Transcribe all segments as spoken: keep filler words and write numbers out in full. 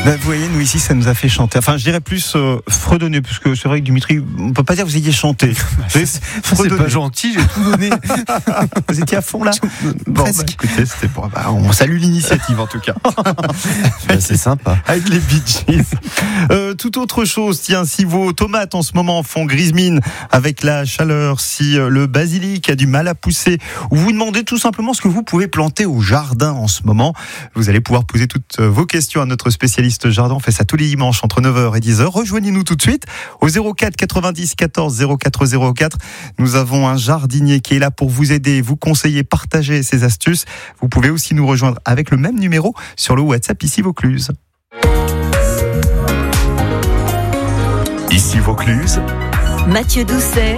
Bah, vous voyez, nous ici, ça nous a fait chanter. Enfin, je dirais plus euh, fredonner, parce que c'est vrai que Dimitri, on peut pas dire que vous ayez chanté. c'est, c'est pas gentil, j'ai tout donné. Vous étiez à fond là. Bon, bah, écoutez, c'était pour. Bah, on salue l'initiative en tout cas. Bah, c'est sympa. Avec les Bee Gees. Euh, tout autre chose, tiens, si vos tomates en ce moment font grise mine avec la chaleur, si euh, le basilic a du mal à pousser, ou vous demandez tout simplement ce que vous pouvez planter au jardin en ce moment, vous allez pouvoir poser toutes vos questions à notre spécialiste jardin. On fait ça tous les dimanches entre neuf heures et dix heures. Rejoignez-nous tout de suite au zéro quatre quatre-vingt-dix quatorze zéro quatre zéro quatre. Nous avons un jardinier qui est là pour vous aider, vous conseiller, partager ses astuces. Vous pouvez aussi nous rejoindre avec le même numéro sur le WhatsApp ici Vaucluse. Ici Vaucluse. Mathieu Doucet.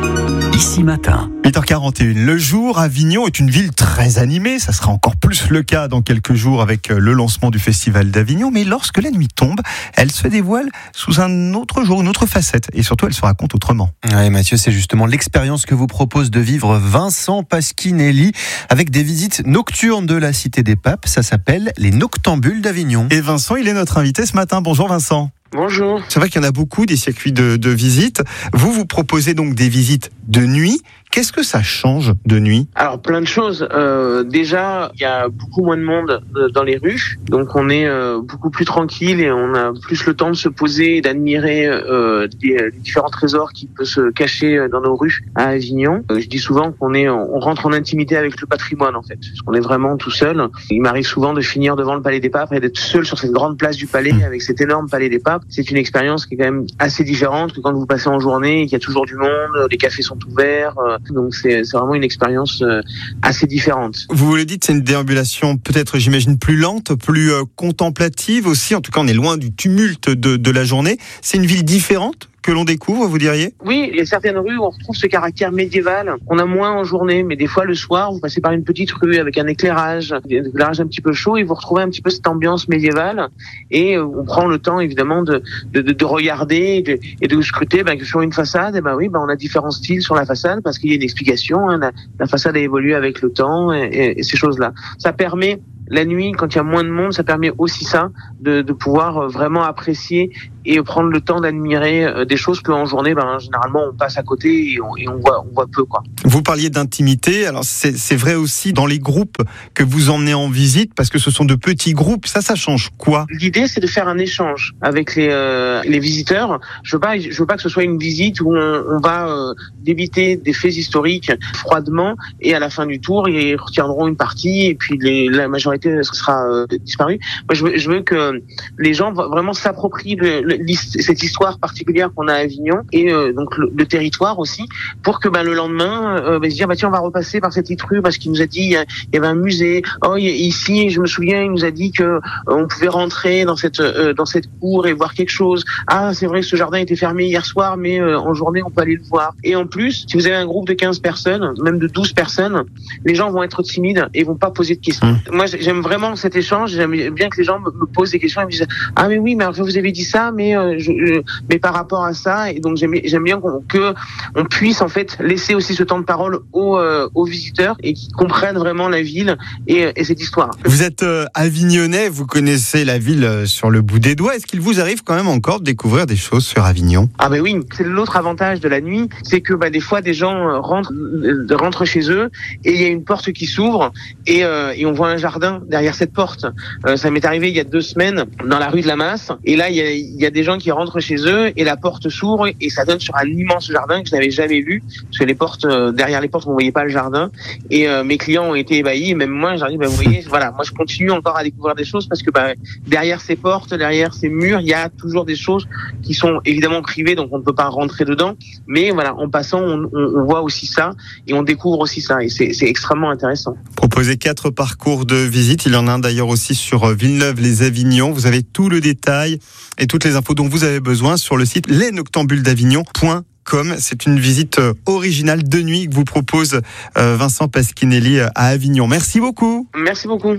Ici Matin. huit heures quarante et une. Le jour, Avignon est une ville très animée. Ça sera encore plus le cas dans quelques jours avec le lancement du Festival d'Avignon. Mais lorsque la nuit tombe, elle se dévoile sous un autre jour, une autre facette. Et surtout, elle se raconte autrement. Oui, Mathieu, c'est justement l'expérience que vous propose de vivre Vincent Pasquinelli avec des visites nocturnes de la Cité des Papes. Ça s'appelle les Noctambules d'Avignon. Et Vincent, il est notre invité ce matin. Bonjour Vincent. Bonjour. C'est vrai qu'il y en a beaucoup, des circuits de, de visites. Vous, vous proposez donc des visites de nuit. Qu'est-ce que ça change de nuit ? Alors plein de choses. Euh, déjà, il y a beaucoup moins de monde euh, dans les rues, donc on est euh, beaucoup plus tranquille et on a plus le temps de se poser et d'admirer euh, des, les différents trésors qui peuvent se cacher dans nos rues à Avignon. Euh, je dis souvent qu'on est, on rentre en intimité avec le patrimoine en fait, parce qu'on est vraiment tout seul. Il m'arrive souvent de finir devant le Palais des Papes et d'être seul sur cette grande place du Palais avec cet énorme Palais des Papes. C'est une expérience qui est quand même assez différente que quand vous passez en journée et qu'il y a toujours du monde, les cafés sont ouverts. Euh, Donc c'est, c'est vraiment une expérience euh, assez différente. Vous vous le dites, c'est une déambulation peut-être, j'imagine, plus lente, plus euh, contemplative aussi. En tout cas, on est loin du tumulte de, de la journée. C'est une ville différente que l'on découvre, vous diriez ? Oui, il y a certaines rues où on retrouve ce caractère médiéval. On a moins en journée, mais des fois le soir, vous passez par une petite rue avec un éclairage, un éclairage un petit peu chaud, et vous retrouvez un petit peu cette ambiance médiévale. Et on prend le temps, évidemment, de, de, de regarder et de, et de scruter ben, que sur une façade, et ben oui, ben on a différents styles sur la façade parce qu'il y a une explication. Hein, la, la façade a évolué avec le temps et, et, et ces choses-là. Ça permet la nuit, quand il y a moins de monde, ça permet aussi ça, de, de pouvoir vraiment apprécier et prendre le temps d'admirer des choses qu'en journée, ben, généralement, on passe à côté et on, et on voit, on voit peu, quoi. Vous parliez d'intimité. Alors, c'est, c'est vrai aussi dans les groupes que vous emmenez en visite, parce que ce sont de petits groupes. Ça, ça change quoi ? L'idée, c'est de faire un échange avec les, euh, les visiteurs. Je veux pas, je veux pas que ce soit une visite où on, on va euh, débiter des faits historiques froidement et à la fin du tour, ils retiendront une partie et puis les, la majorité sera euh, disparue. Moi, je veux, je veux que les gens vraiment s'approprient le, le, cette histoire particulière qu'on a à Avignon et euh, donc le, le territoire aussi, pour que ben, le lendemain, euh, ben, se dire bah tiens, on va repasser par cette petite rue parce qu'il nous a dit il y, a, il y avait un musée. Oh, ici, je me souviens, il nous a dit que euh, on pouvait rentrer dans cette euh, dans cette cour et voir quelque chose. Ah, c'est vrai que ce jardin était fermé hier soir, mais euh, en journée, on peut aller le voir. Et en plus, si vous avez un groupe de quinze personnes, même de douze personnes, les gens vont être timides et vont pas poser de questions. Mmh. Moi, j'aime vraiment cet échange. J'aime bien que les gens me, me posent des questions et me disent ah mais oui, mais alors, je vous avais dit ça, mais euh, je, je, mais par rapport à ça. Et donc j'aime, j'aime bien qu'on, que on puisse en fait laisser aussi ce temps de parole aux, euh, aux visiteurs et qu'ils comprennent vraiment la ville et, et cette histoire. Vous êtes euh, Avignonnais, vous connaissez la ville euh, sur le bout des doigts. Est-ce qu'il vous arrive quand même encore de découvrir des choses sur Avignon ? Ah ben oui, c'est l'autre avantage de la nuit, c'est que bah, des fois des gens rentrent, euh, rentrent chez eux et il y a une porte qui s'ouvre et, euh, et on voit un jardin derrière cette porte. Euh, ça m'est arrivé il y a deux semaines dans la rue de la Masse et là il y a, il y a des gens qui rentrent chez eux et la porte s'ouvre et ça donne sur un immense jardin que je n'avais jamais vu parce que les portes, euh, derrière les portes on voyait pas le jardin et euh, mes clients ont été ébahis et même moi j'ai dit bah, vous voyez voilà, moi je continue encore à découvrir des choses parce que bah, derrière ces portes, derrière ces murs il y a toujours des choses qui sont évidemment privées donc on ne peut pas rentrer dedans mais voilà, en passant on, on, on voit aussi ça et on découvre aussi ça et c'est, c'est extrêmement intéressant. Proposez quatre parcours de visite, il y en a un d'ailleurs aussi sur Villeneuve-les-Avignon, vous avez tout le détail et toutes les infos dont vous avez besoin sur le site les noctambules d'avignon point com. C'est une visite originale de nuit que vous propose Vincent Pasquinelli à Avignon. Merci beaucoup. Merci beaucoup.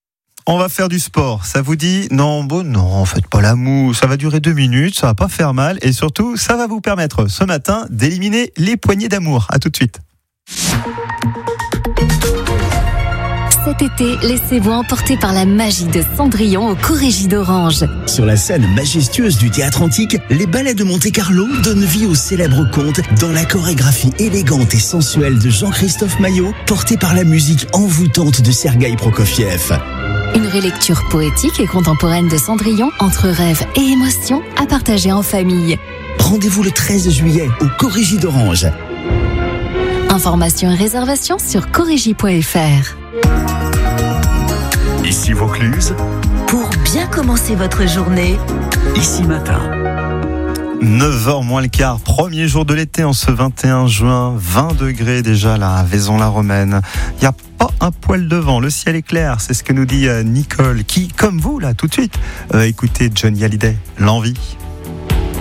On va faire du sport. Ça vous dit ? Non, bon, non, faites pas la moue. Ça va durer deux minutes, ça va pas faire mal. Et surtout, ça va vous permettre ce matin d'éliminer les poignées d'amour. À tout de suite. Cet été, laissez-vous emporter par la magie de Cendrillon au Corrégie d'Orange. Sur la scène majestueuse du théâtre antique, les ballets de Monte-Carlo donnent vie au célèbre conte dans la chorégraphie élégante et sensuelle de Jean-Christophe Maillot, portée par la musique envoûtante de Sergueï Prokofiev. Une relecture poétique et contemporaine de Cendrillon entre rêve et émotion à partager en famille. Rendez-vous le treize juillet au Corrégie d'Orange. Informations et réservations sur corrégie point f r. Ici Vaucluse, Pour bien commencer votre journée, Ici Matin. neuf heures moins le quart, premier jour de l'été en ce vingt et un juin, vingt degrés déjà là à Vaison-la-Romaine. Il n'y a pas un poil de vent, le ciel est clair, c'est ce que nous dit Nicole, qui, comme vous là, tout de suite, euh, écoutez Johnny Hallyday, l'envie.